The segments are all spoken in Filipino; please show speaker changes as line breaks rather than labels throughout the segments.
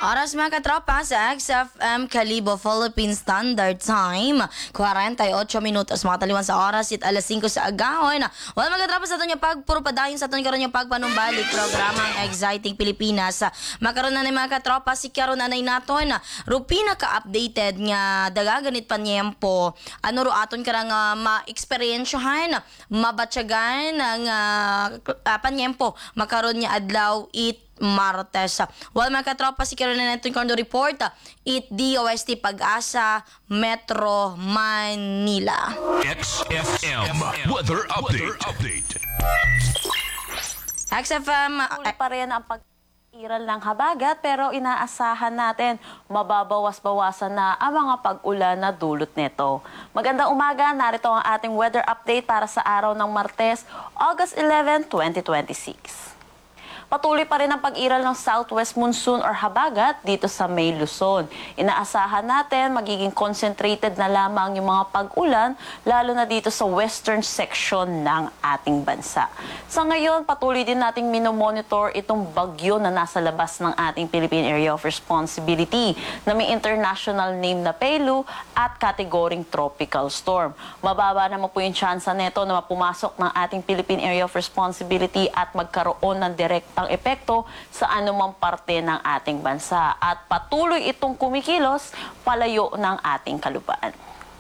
Oras mga katropa sa XFM Kalibo Philippine Standard Time. 48 minutos makataliwan sa oras at alas 5 sa agahon. Well mga katropa sa itong pagpurupadayon sa itong karoon yung pagpanumbalik programang Exciting Pilipinas. Makaroon na na mga katropa si karoon na naton. Rupina ka-updated nga dagaganit panyempo. Ano ro aton karang ma-experiensyahan, mabatsagan ang panyempo. Makaroon niya adlaw it Martes. Well, mga katropa, si Carolina natin kondo report, it DOST Pag-asa, Metro Manila.
XFM Weather Update.
XFM,
Tuloy pa rin ang pag-iral ng habagat pero inaasahan natin mababawas-bawasan na ang mga pag-ulan na dulot nito. Magandang umaga, narito ang ating weather update para sa araw ng Martes, August 11, 2026. Patuloy pa rin ang pag-iral ng southwest monsoon or habagat dito sa May Luzon. Inaasahan natin magiging concentrated na lamang yung mga pag-ulan lalo na dito sa western section ng ating bansa. Sa ngayon, patuloy din nating minomonitor itong bagyo na nasa labas ng ating Philippine Area of Responsibility na may international name na Pelu at kategoring tropical storm. Mababa naman po yung tsansa nito na mapumasok ng ating Philippine Area of Responsibility at magkaroon ng direktang epekto sa anumang parte ng ating bansa at patuloy itong kumikilos palayo ng ating kalupaan.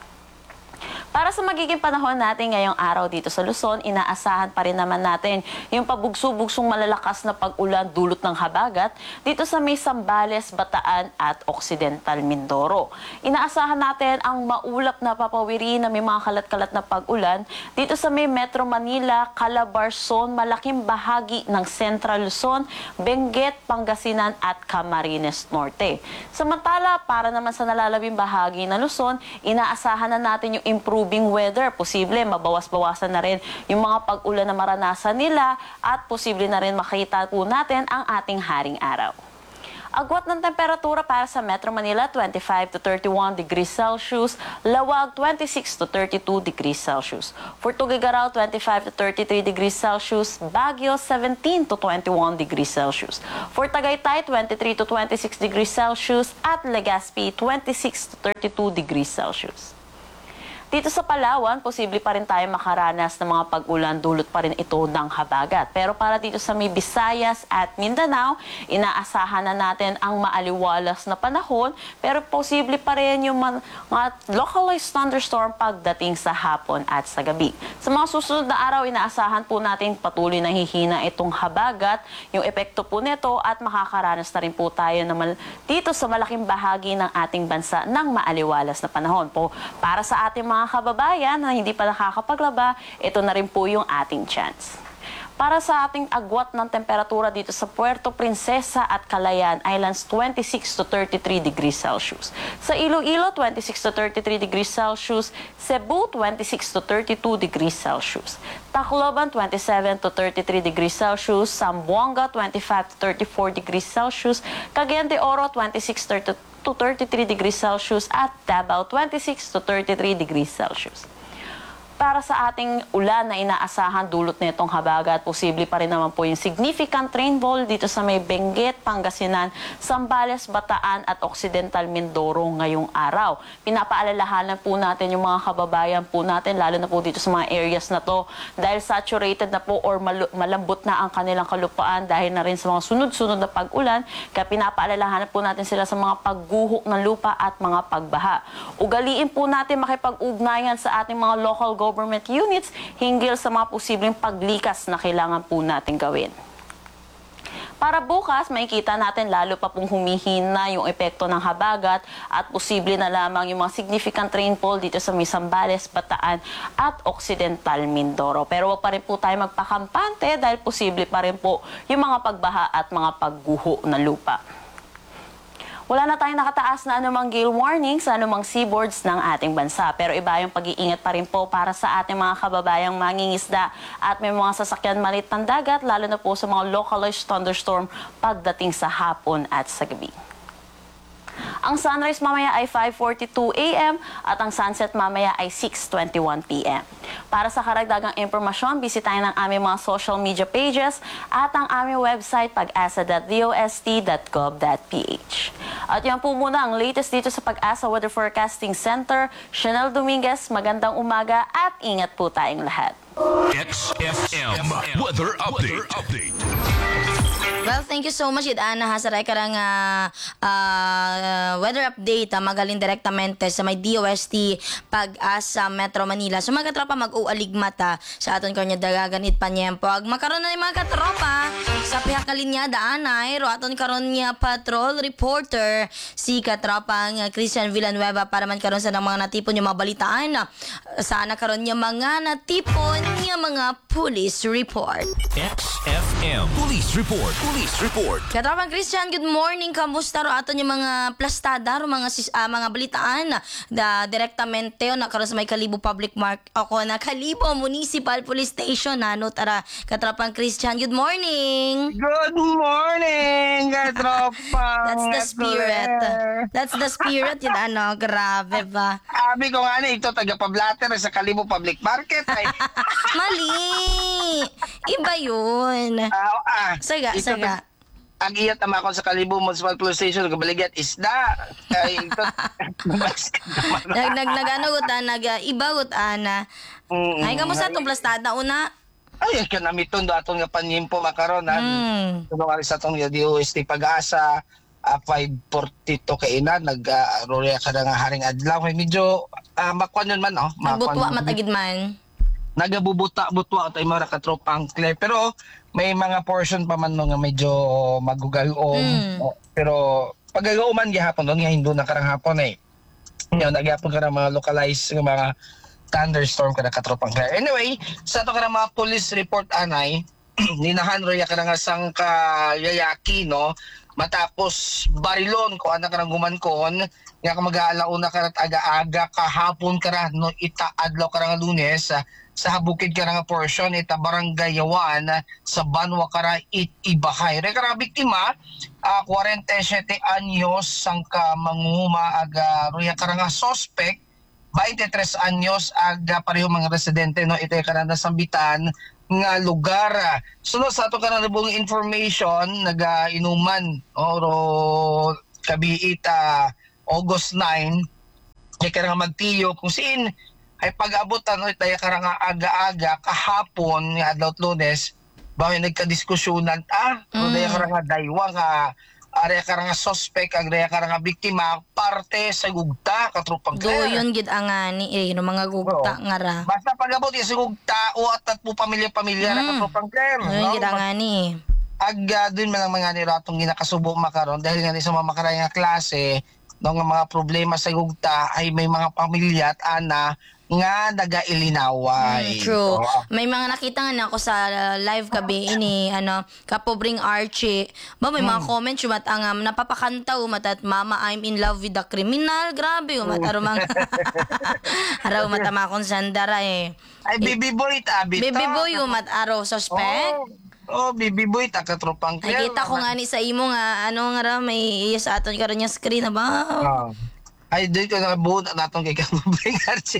Para sa magiging panahon natin ngayong araw dito sa Luzon, inaasahan pa rin naman natin yung pabugso-bugsong malalakas na pag-ulan dulot ng habagat dito sa may Zambales, Bataan at Occidental Mindoro. Inaasahan natin ang maulap na papawiri na may mga kalat-kalat na pag-ulan dito sa may Metro Manila, Calabarzon, malaking bahagi ng Central Luzon, Benguet, Pangasinan at Camarines Norte. Samantala, para naman sa nalalabing bahagi ng Luzon, inaasahan na natin yung improving weather. Posible mabawas-bawasan na rin yung mga pag-ulan na maranasan nila at posible na rin makita po natin ang ating haring araw. Agwat ng temperatura para sa Metro Manila, 25 to 31 degrees Celsius. Lawag, 26 to 32 degrees Celsius. For Tuguegarao, 25 to 33 degrees Celsius. Baguio, 17 to 21 degrees Celsius. For Tagaytay, 23 to 26 degrees Celsius. At Legazpi, 26 to 32 degrees Celsius. Dito sa Palawan, posible pa rin tayo makaranas ng mga pag-ulan, dulot pa rin ito ng habagat. Pero para dito sa may Visayas at Mindanao, inaasahan na natin ang maaliwalas na panahon, pero posible pa rin yung mga localized thunderstorm pagdating sa hapon at sa gabi. Sa mga susunod na araw, inaasahan po natin patuloy na hihina itong habagat, yung epekto po nito at makakaranas na rin po tayo naman dito sa malaking bahagi ng ating bansa ng maaliwalas na panahon. Para sa ating mga kababayan na hindi pa nakakapaglaba, ito na rin po yung ating chance. Para sa ating agwat ng temperatura dito sa Puerto Princesa at Calayan Islands, 26 to 33 degrees Celsius. Sa Iloilo, 26 to 33 degrees Celsius. Cebu, 26 to 32 degrees Celsius. Tacloban, 27 to 33 degrees Celsius. Zamboanga, 25 to 34 degrees Celsius. Cagayan de Oro, 26 to 33 degrees Celsius at Davao 26 to 33 degrees Celsius. Para sa ating ulan na inaasahan dulot nitong habagat, posible pa rin naman po yung significant rainfall dito sa may Benguet, Pangasinan, Zambales, Bataan at Occidental Mindoro ngayong araw. Pinapaalalahanan po natin yung mga kababayan po natin, lalo na po dito sa mga areas na to, dahil saturated na po or malambot na ang kanilang kalupaan dahil na rin sa mga sunod-sunod na pag-ulan, kaya pinapaalalahanan po natin sila sa mga pagguhok ng lupa at mga pagbaha. Ugaliin po natin makipag-ugnayan sa ating mga local government units hinggil sa mga posibleng paglikas na kailangan po natin gawin. Para bukas, makikita natin lalo pa pong humihina yung epekto ng habagat at posible na lamang yung mga significant rainfall dito sa may Zambales, Bataan at Occidental Mindoro. Pero wag pa rin po tayo magpakampante dahil posible pa rin po yung mga pagbaha at mga pagguho na lupa. Wala na tayong nakataas na anumang gale warning sa anumang seaboards ng ating bansa. Pero iba yung pag-iingat pa rin po para sa ating mga kababayang mangingisda at may mga sasakyan maliit ng dagat, lalo na po sa mga localized thunderstorm pagdating sa hapon at sa gabi. Ang sunrise mamaya ay 5:42 a.m. at ang sunset mamaya ay 6:21 p.m. Para sa karagdagang impormasyon, bisitahin ang aming mga social media pages at ang aming website pag-asa.dost.gov.ph. At yan po muna ang latest dito sa Pag-asa Weather Forecasting Center. Chanel Dominguez, magandang umaga at ingat po tayong lahat.
XFM Weather Update.
Well, thank you so much, Ana, ha, sa karang weather update, magaling direktamente sa may DOST Pag-asa Metro Manila. So, mga katropa, mag-ualigmata sa aton kanya dagaganit panyempo. Ag makaroon na ni mga katropa sa pihak na linya daanay, ro aton karon niya patrol reporter si katropang Christian Villanueva para man karon sa mga natipon yung mga balitaan. Sana karon niya mga natipon niya mga police report.
XFM Police Report.
Katropang Christian, good morning. Kamusta ro aton yung mga plastada ro mga balitaan da direktamente na karon sa may Kalibo Public Kalibo Municipal Police Station no tara katropang Christian, good morning.
Good morning, katropang.
That's the spirit yun grabe ba.
Sabi ko nga ito taga-pablater sa Kalibo Public Market.
Mali. Iba yun. Saga.
Ang iyat naman ako sa Kalibo Municipal Police Station, kabaligyan isda. Ay, ito.
Ibagot ana. Ay, kamusta itong plastada una?
Ay, kanamiton do atong nga panyimpo makaron. Tuno nga rin sa itong DOST Pag-asa. 5:42 kainan. Nag-roya ka na nga haring adlaw. Medyo makwan yun man.
Nagbutwa matagid man.
Nagabubuta-butwa tayo mga katropang Claire. Pero may mga portion pa man nga medyo magugayom. Pero pagagauman gihapon doon nga hindi na karang hapon Yung nagyapon ka ng mga localized mga thunderstorm ka na katropang Claire. Anyway, sa ito ka ng mga police report anay, ninahan roya ka na nga sang kayayaki matapos barilon ko anak ka ng gumankon nga ka mag-aalauna ka na aga-aga kahapon ka na itaadlaw ka na nga Lunes sa habukid ka nga portion ita barangay Yawan sa Banwa Kara Ibahay. Rekara biktima 47 anyos sang ka manguma aga roya ka nga suspect 23 anyos aga pareho mga residente ito ka na nasambitan nga lugar. Sunod sa ato ka na nabong information nag-inuman kabiit August 9 kaya ka nga magtiyo kung siin ay pag-abutan tayo ka nga aga-aga kahapon nga adlaw Lunes bago nagkadiskusyonan tayo ka nga daywa nga area ka nga suspect area ka nga biktima parte sa gugta katropang Claire.
Doyon gid angani no mga gugta nga ra.
Basta pag-abot sa gugta o at po pamilya na katropang Claire.
Doyon gid angani.
Doon man ang mga niratong ginakasubo makaron dahil nga sa mga makarayang klase nga mga problema sa gugta ay may mga pamilya at ana nga nagailinaway.
True. May mga nakita nga ako sa live gabi ini kapobring Archie. May mga comment yung matangam napapakantaw matat mama I'm in love with the criminal. Grabe arumang araw matamakon sandara
Ay baby boy tabi.
Baby boy araw suspect.
Baby boy katropang Claire.
Nakita ko nga ni sa imo nga nga ra may sa aton karon nya screen ba.
Ay, doon ko nakabuod at natong kay Kapobring Archie.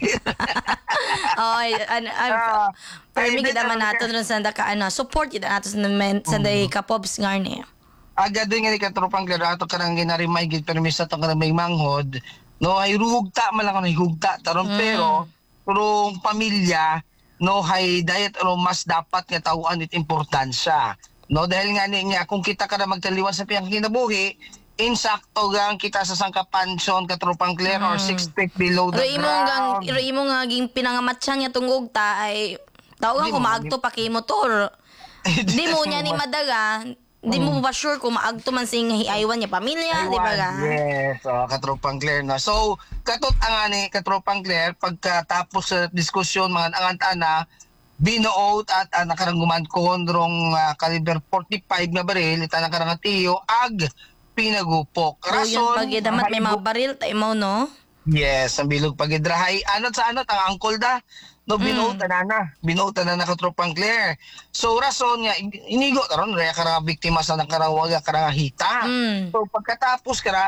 Permi kita man nato ron sa support kita nato sa day Kapobs ngarni.
Agad doon nga ni katropang Claire, ato ka nang ginarimay gid permis sa itong may manghod. Ay rugta man lang hugta taron pero pamilya hay diet mas dapat nga tawuan it importansya. Dahil nga niya kung kita ka na magtaliwan sa piyang kinabuhi, insakto gang kita sa sangkapansyon katropang Claire or 6 feet below the ground.
Imo nga ging pinangamatsan niya tungog ta ay tawagan ko maagto pa kay motor. Di mo niya ni madaga, di mo ba sure kung maagto man sing hiaywan niya pamilya, di ba ga?
Yes, katropang Claire na. So, katot ang ani katropang Claire pagkatapos sa diskusyon mga angantana binuot at nakarangguman kondrong caliber 45 nga baril ita nakarangatiyo ag pinagupok.
Rason, pagdamat may mga baril tayo mo, no?
Yes, ang bilog pagidrahay. Anot sa anot, ang angkol da. Binuutan na katropang Claire. So, rason nga, inigo karon raya ka biktima sa nakarawaga karang hita. So, pagkatapos ka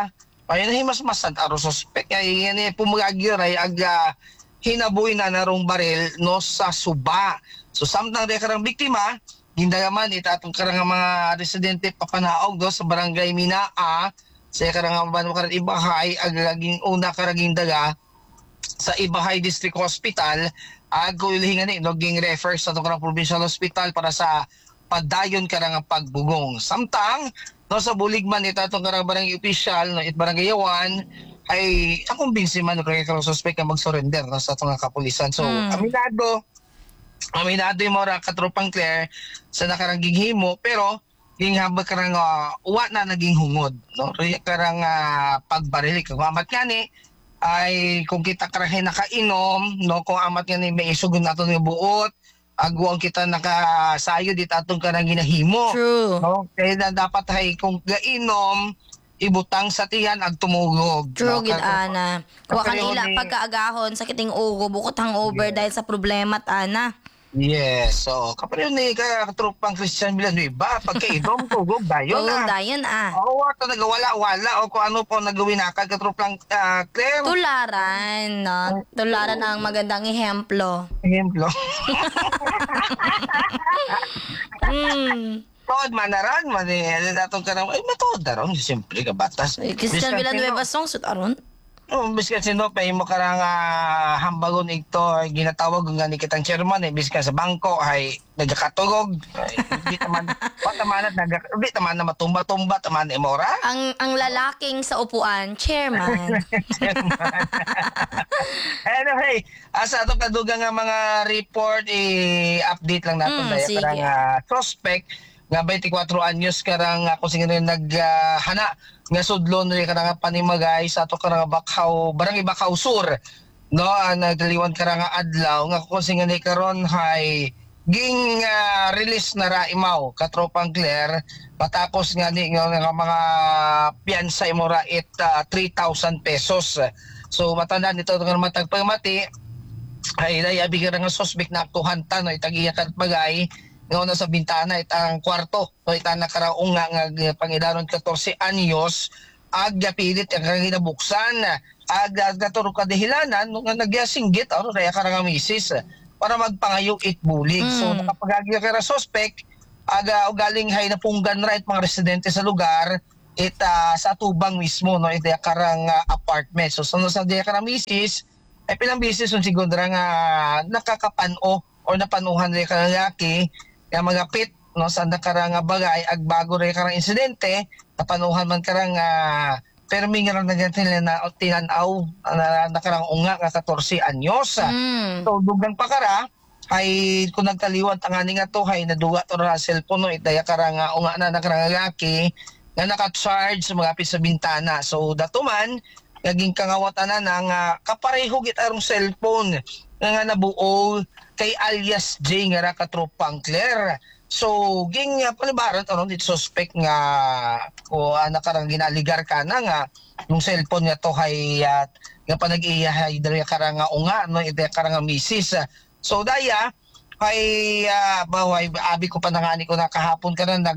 Ay nahimasmasan aro suspect ay yan pumagagyo ay hinaboy na narong baril no sa suba. So samtang di karang biktima, gindagaman itatong karang mga residente papanaog do sa barangay Minaa sa karang karang Ibahay agaging una karaging daga sa Ibahay District Hospital kulihingan ni naging refer sa karang provincial hospital para sa padayon karang pagbugong. Samtang no sa buligman itatong karang barangay official no it barangay Yawan ay akong binsi man kay karang suspect na mag-surrender no, sa itong kapulisan. So aminado yung mga katropang Claire sa nakaranging himo pero ging habang karang uwa na naging hungod no karang pagbarili kung amat nga ni ay kung kita karang nakainom no kung amat nga ni may isugon nato ng buot agwang kita nakasayo dit atong karang ginahimo.
True.
No kaya na dapat ay kung gainom ibutang sa tiyan ag tumugog.
True,
no?
gid ana. Kuha kan ila pagkaagahon sa kiting ugo bukod hangover dahil sa problema ana.
Yes, so kapareho ni katropang Christian Villanueva pagkainom tugog dayon
Tugog
na.
dayon
Oo, ito nagawala-wala o kung ano po nagawin na katropang Claire.
Tularan, no? Tularan ang magandang ehemplo.
Ehemplo.
Mm.
Tood manaran man atong kanang ay matuod daron siyempre ka batas.
Christian Villanueva song sut aron.
Biskan sino pa mo karang hambagon ito ay ginatawag nga ni kitang chairman biskan sa bangko ay nagakatugog. Di taman di taman na matumba-tumba taman imora.
Ang lalaking sa upuan, chairman.
Anyway, asa atong kadugang nga mga report i-update lang natin dahil
sige.
karang suspect nga 24 anyos karang kung sino naghana nga sudlon ri karang panimagay sa ato karang barangay Bakaw Sur no nagdaliwan karang adlaw nga kung sino ni karon hay ging release na ra imaw katropang Claire patapos nga ni nga mga piyansa mo ra 3,000 pesos. So matandaan nito nga matag pagmati ay dayabi nga suspect na aktuhanta no itagiyakan pagay nga na sa bintana itang kwarto no itang nakaraunga nga pangidaron 14 anyos ag pilit ang ginabuksan ag katuro kadahilanan no nga nagyasinggit aro raya karang misis para magpangayo itbulig. So nakapagagya kay suspect aga ugaling hay napunggan right mga residente sa lugar sa tubang mismo no ita karang apartment. So sa diya karang misis ay pilang bisis yung siguro nga nakakapano o napanuhan rin karang laki nga mga pit no sa nakarang bagay ag bago rin karang insidente napanuhan man karang permi nga lang na tinanaw na nakarang unga nga 14 anyos. So dugang pakara ay kung nagtaliwan tanganing nga to hay naduga to na cellphone no itaya karang unga na nakarang lalaki nga naka-charge sa mga pit sa bintana. So datuman naging kangawatan na nga kapareho git arong cellphone nga nabuo kay alias J nga ra katropang Claire. So ging palibaran aron dito suspect nga o nakarang ginaligar ka na nga yung cellphone nga to hay nga panag-iyahay diri karang unga no ite karang misis. So daya ay baway abi ko panangani ko na kahapon ka na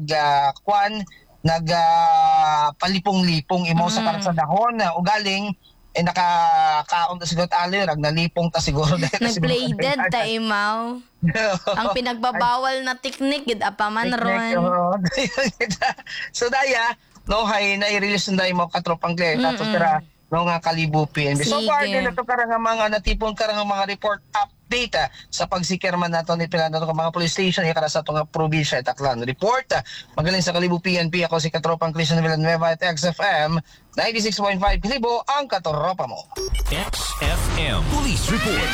palipong-lipong imo sa karang sa dahon ugaling nakakaon ta siguro ali rag nalipong ta siguro
Nag-play dead ta imaw. Ang pinagbabawal na teknik gid apaman ron.
So daya no hay na-release na mo katropang Claire tato tira no nga Kalibo PNP. So far din ito karang mga natipon karang mga report update sa pagsikir man nato ni pinanato ka mga police station ikara sa tunga probinsya Taclan report magaling sa Kalibo PNP ako si katropang Christian Villanueva at XFM 96.5 Kalibo ang katropa mo.
XFM Police Report.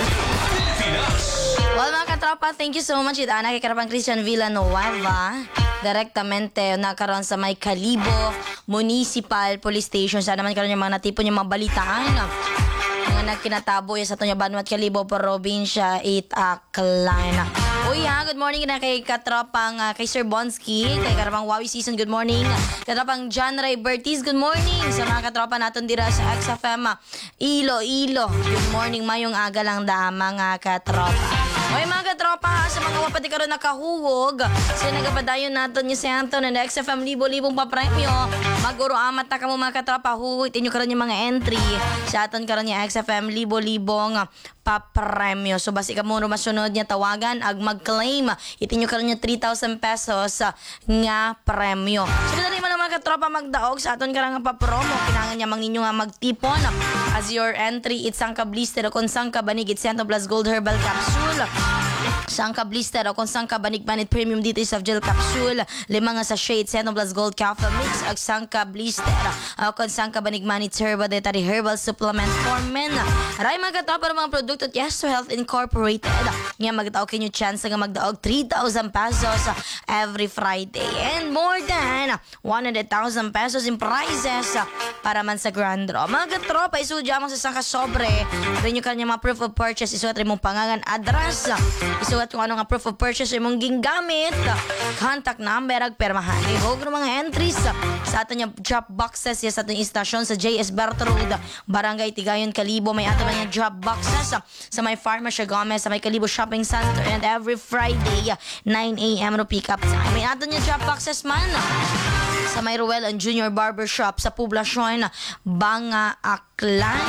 Well, mga katropa, thank you so much. Ita kay Karapang Christian Villanueva. Direktamente nakaroon sa may Kalibo Municipal Police Station. Sana naman karoon yung mga natipon yung mga balitaan. Mga nagkinatabo sa ito yung Banwat Kalibo, Provincia, Aklan. Uy ha, good morning na kay Katropang kay Sir Bonsky, kay Karapang Wawi Season, good morning. Katropang John Ray Bertiz, good morning. Sa mga katropa natin dira sa XFM Iloilo, good morning. Mayong aga lang da mga katropa. Okay mga katropa, sa mga wapati karon nakahuwog, sa nagapadayon natin ni Santo na XFM libo-libong papremyo. Maguro amat na kamo mga katropa, huwit inyo karon yung mga entry sa aton karon ni XFM libo-libong papremyo. So basi ka mo masunod niya tawagan ag mag-claim itinyo karon niya 3,000 pesos nga premyo. So dali man mga katropa magdaog sa aton karang papromo, kinahanglan niya mang ninyo nga magtipon as your entry itsang ka blister o kung sang ka banig Santo Plus Gold Herbal Capsule. Sang ka blister o kung sang ka banig manit premium dito sa gel capsule, 5 nga sachet Santo Plus Gold Cafe Mix ag sang ka blister o kung sang ka banig manit herbal dietary herbal supplement for men. Aray mga katropa mga produkto at Yes to Health Incorporated. Nga magdaog kinyo chance nga magdaog 3,000 pesos every Friday and more than 100,000 pesos in prizes para man sa grand draw. Mga katropa, isudya mo sa isang kasobre. Rin nyo kanya mga proof of purchase. Isulat rin mong pangangan address. Isulat kung ano nga proof of purchase yung mong gingamit. Contact number ag permahan. Ihog ng mga entries sa ato niya drop boxes sa ato istasyon sa JS Berto Road, Barangay Tigayon, Kalibo. May ato niya drop boxes sa may Pharmacia Gomez, sa may Kalibo Shopping Center, and every Friday 9 a.m. no pick up time. May ato niya drop boxes man sa may Ruel and Junior Barbershop sa Poblacion, Banga, Aklan.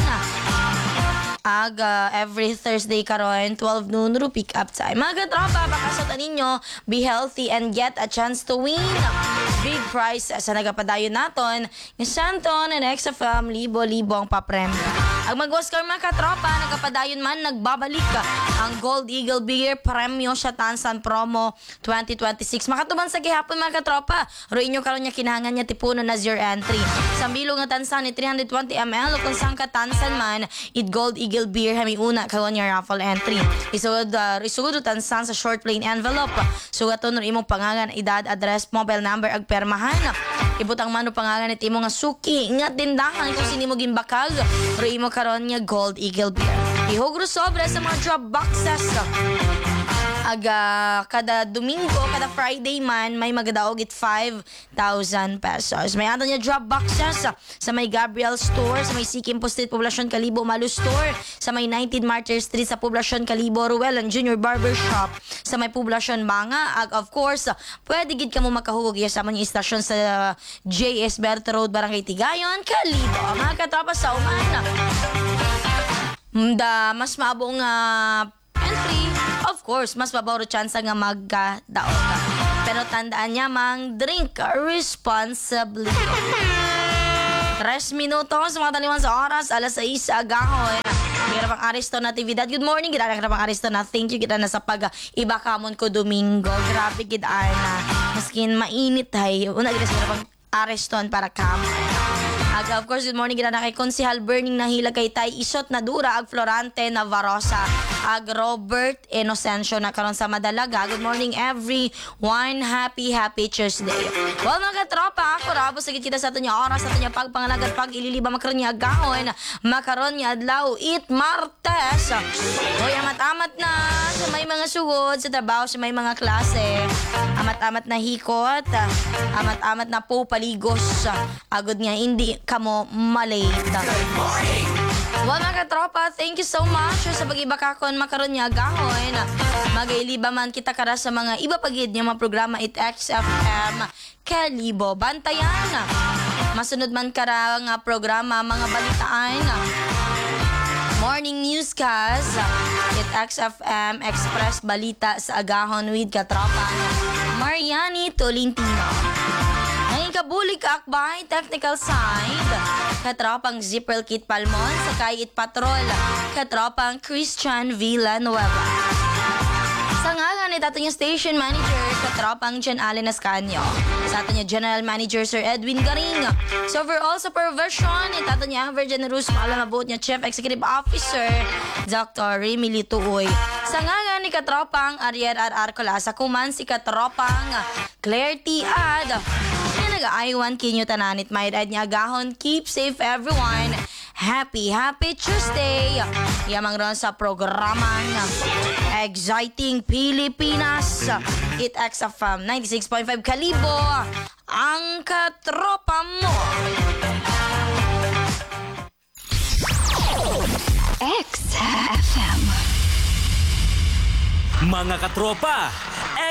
Every Thursday karon 12 noon ro pick up time. Mga katropa, baka sa taninyo, be healthy and get a chance to win big prize sa nagapadayon naton ng Santon and XFM libo-libo ang papremyo. Ang mag-Oscar mga katropa, nagapadayon man nagbabalik ang Gold Eagle Beer Premyo sa Tansan Promo 2026. Makatuban sa gihapon mga katropa, roin nyo karon niya kinahanglan niya tipunon as your entry. Sa bilog nga tansan ni 320 ml o kung saan ka tansan man, it Gold Eagle Beer hami una karon your raffle entry. Isugod tansan sa short plain envelope. Sugaton ro imong pangalan, edad, address, mobile number ag permahan. Ibutang mano pangalan it imong nga suki nga tindahan kung sino mo gimbakag. Ro imo karon nga Gold Eagle Beer. Ihugro sobre sa mga drop boxes. Kada Domingo, kada Friday man, may magdaog it 5,000 pesos. May ato niya drop boxes sa may Gabriel Store, sa may Sikimpo Street, Poblacion, Kalibo, Malu Store, sa may 19 Martyr Street sa Poblacion, Kalibo, Ruel and Junior Barbershop, sa may Poblacion, Banga. Of course, pwede gid ka mo makahugog sa mga istasyon sa JS Berto Road, Barangay Tigayon, Kalibo. Mga katropa sa umana. Mas maabong entry, of course, mas mabaw chance nga magdaog ka. Pero tandaan niya mang drink responsibly. 3 minutos, mga taliwan sa oras, alas 6 agahon. Kita pang Aristo Natividad. Good morning, kita pang Aristo na. Thank you kita na sa pag-ibakamon ko Domingo. Grabe kita na. Maskin mainit hay. Una kita sa pang Ariston para kamo. Of course, good morning kita na kay Konsehal Burning Nahila kay Tay Isot na Dura ag Florante Navarosa ag Robert Inocencio na karon sa Madalaga. Good morning everyone. Happy Tuesday. Well mga katropa, ako rabo sa kita sa ato niya oras, sa ato niya pagpangalagad pag ililiba makaron niya gahon makaron niya adlaw it Martes. Hoy amat-amat na sa may mga sugod sa trabaho, sa may mga klase. Amat-amat na hikot, amat-amat na po paligos. Agod nga hindi kamo malate. Well, mga katropa, thank you so much sa pag-ibakakon makaron niya gahon. Magailiba man kita kara sa mga iba pagid niya mga programa it XFM Kalibo. Bantayan. Masunod man kara nga programa mga balitaan. Morning newscast it XFM Express Balita sa agahon with katropa Mariani Tolentino. Kabulig akbay, technical side. Katropang Zipper Kit Palmon, sakay it Patrol. Katropang Christian Villanueva. Sa ngalan ni tato niya station manager, katropang John Allen Ascanio. Sa ato niya general manager, Sir Edwin Garing. Sa overall supervision, itato niya ang Virgin Rus, malamabot niya Chief Executive Officer, Dr. Remy Lituoy. Sa ngalan ni katropang Ariel R.R. Colasa, kuman si katropang Claire T. Ad. Nag-aiwan kinyo tananit may ride niya agahon. Keep safe everyone. Happy Tuesday. Yamang ron sa programang Exciting Pilipinas. It XFM 96.5 Kalibo. Ang katropa mo.
XFM. Mga katropa,